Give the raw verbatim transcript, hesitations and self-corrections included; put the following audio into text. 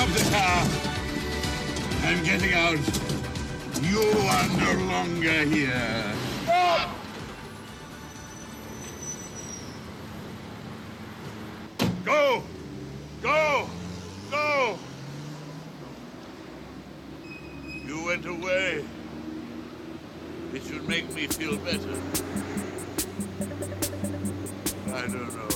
stop the car. I'm getting out. You are no longer here. Stop! Go! Go! Go! You went away. It should make me feel better. I don't know.